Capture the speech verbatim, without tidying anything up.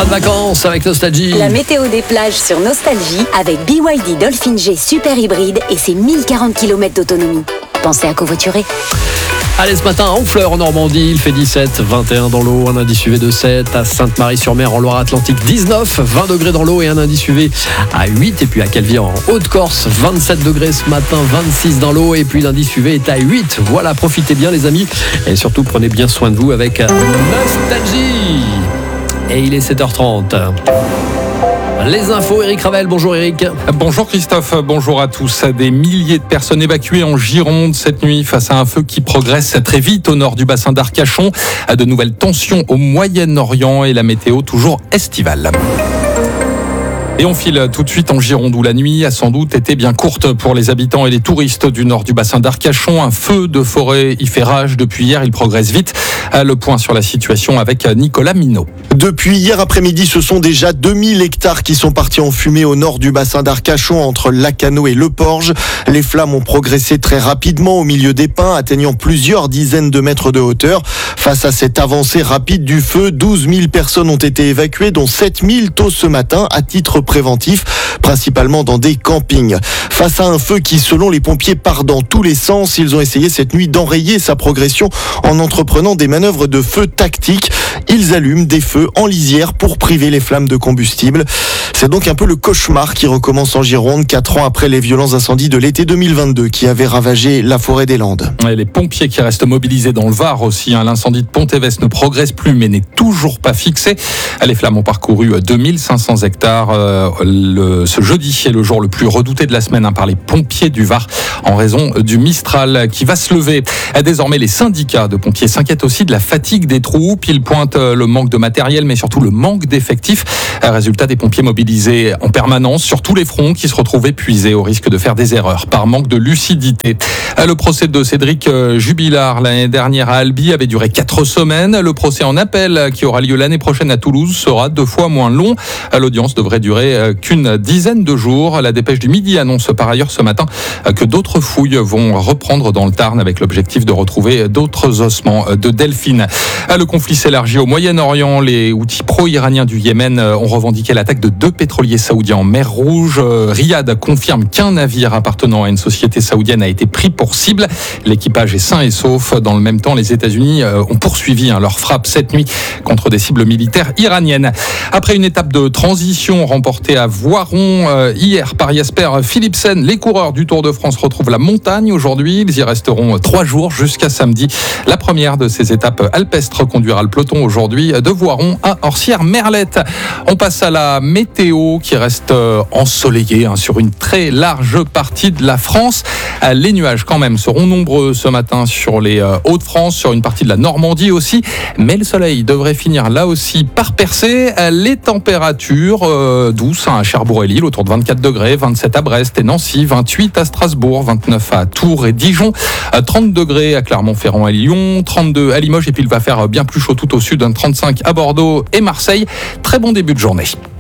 Pas de vacances avec Nostalgie. La météo des plages sur Nostalgie avec B Y D Dolphin G Super Hybride et ses mille quarante kilomètres d'autonomie. Pensez à covoiturer. Allez, ce matin, à Honfleur en Normandie, il fait dix-sept, vingt et un dans l'eau, un indice U V de sept. À Sainte-Marie-sur-Mer en Loire-Atlantique, dix-neuf, vingt degrés dans l'eau et un indice U V à huit. Et puis à Calvier en Haute-Corse, vingt-sept degrés ce matin, vingt-six dans l'eau et puis l'indice U V est à huit. Voilà, profitez bien les amis et surtout prenez bien soin de vous avec Nostalgie. Et il est sept heures trente. Les infos, Eric Ravel. Bonjour Eric. Bonjour Christophe, bonjour à tous. Des milliers de personnes évacuées en Gironde cette nuit face à un feu qui progresse très vite au nord du bassin d'Arcachon. De nouvelles tensions au Moyen-Orient et la météo toujours estivale. Et on file tout de suite en Gironde où la nuit a sans doute été bien courte pour les habitants et les touristes du nord du bassin d'Arcachon. Un feu de forêt y fait rage depuis hier, il progresse vite. Le point sur la situation avec Nicolas Minot. Depuis hier après-midi, ce sont déjà deux mille hectares qui sont partis en fumée au nord du bassin d'Arcachon entre Lacanau et Le Porge. Les flammes ont progressé très rapidement au milieu des pins, atteignant plusieurs dizaines de mètres de hauteur. Face à cette avancée rapide du feu, douze mille personnes ont été évacuées, dont sept mille tôt ce matin à titre préventif, principalement dans des campings. Face à un feu qui, selon les pompiers, part dans tous les sens, ils ont essayé cette nuit d'enrayer sa progression en entreprenant des manœuvres de feu tactiques. Ils allument des feux en lisière pour priver les flammes de combustible. C'est donc un peu le cauchemar qui recommence en Gironde, quatre ans après les violents incendies de l'été deux mille vingt-deux qui avaient ravagé la forêt des Landes. Et les pompiers qui restent mobilisés dans le Var aussi. Hein. L'incendie de Pont-Évès ne progresse plus mais n'est toujours pas fixé. Les flammes ont parcouru deux mille cinq cents hectares. Euh, le, ce jeudi est le jour le plus redouté de la semaine hein, par les pompiers du Var en raison du Mistral qui va se lever. Désormais, les syndicats de pompiers s'inquiètent aussi de la fatigue des troupes. Ils pointent le manque de matériel mais surtout le manque d'effectifs. Résultat, des pompiers mobilisés en permanence sur tous les fronts qui se retrouvent épuisés au risque de faire des erreurs par manque de lucidité. Le procès de Cédric Jubilard l'année dernière à Albi avait duré quatre semaines. Le procès en appel qui aura lieu l'année prochaine à Toulouse sera deux fois moins long. L'audience devrait durer qu'une dizaine de jours. La dépêche du Midi annonce par ailleurs ce matin que d'autres fouilles vont reprendre dans le Tarn avec l'objectif de retrouver d'autres ossements de Delphine. Le conflit s'élargit au Moyen-Orient. Les Houthis pro-iraniens du Yémen ont revendiqué l'attaque de deux pétroliers saoudiens en mer Rouge. Riyad confirme qu'un navire appartenant à une société saoudienne a été pris pour cible. L'équipage est sain et sauf. Dans le même temps, les États-Unis ont poursuivi leur frappe cette nuit contre des cibles militaires iraniennes. Après une étape de transition remportée à Voiron hier par Jasper Philipsen, les coureurs du Tour de France retrouvent la montagne aujourd'hui. Ils y resteront trois jours jusqu'à samedi. La première de ces étapes alpestres conduira le peloton aujourd'hui de Voiron à Orsières-Merlette. On passe à la météo qui reste ensoleillée hein, sur une très large partie de la France. Les nuages quand même seront nombreux ce matin sur les Hauts-de-France, sur une partie de la Normandie aussi, mais le soleil devrait finir là aussi par percer. Les températures euh, douces hein, à Cherbourg et Lille autour de vingt-quatre degrés, vingt-sept à Brest et Nancy, vingt-huit à Strasbourg, vingt-neuf à Tours et Dijon, trente degrés à Clermont-Ferrand et Lyon, trente-deux à Limoges et puis il va faire bien plus chaud tout au sud, trente-cinq à Bordeaux et Marseille. Très bon début de journée.